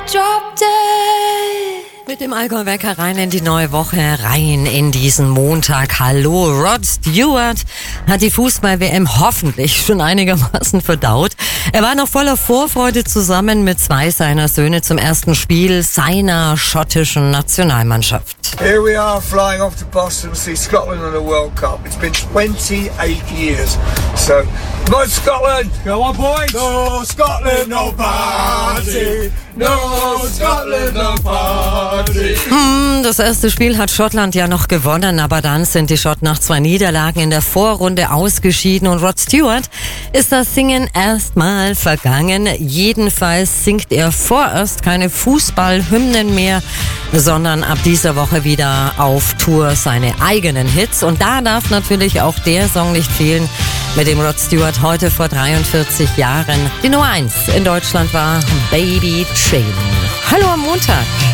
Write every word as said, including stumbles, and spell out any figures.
dropped it. Mit dem Allgäu-Wecker rein in die neue Woche, rein in diesen Montag. Hallo, Rod Stewart hat die Fußball-W M hoffentlich schon einigermaßen verdaut. Er war noch voller Vorfreude zusammen mit zwei seiner Söhne zum ersten Spiel seiner schottischen Nationalmannschaft. Here we are flying off to Boston to see Scotland in the World Cup. It's been twenty-eight years. So, come on Scotland! Go on boys! No Scotland, no party! No Scotland, no party! Hm, das erste Spiel hat Schottland ja noch gewonnen, aber dann sind die Schotten nach zwei Niederlagen in der Vorrunde ausgeschieden und Rod Stewart ist das Singen erstmal vergangen. Jedenfalls singt er vorerst keine Fußballhymnen mehr, sondern ab dieser Woche wieder auf Tour seine eigenen Hits. Und da darf natürlich auch der Song nicht fehlen, mit dem Rod Stewart heute vor dreiundvierzig Jahren die Nummer eins in Deutschland war, Baby Chain. Hallo am Montag.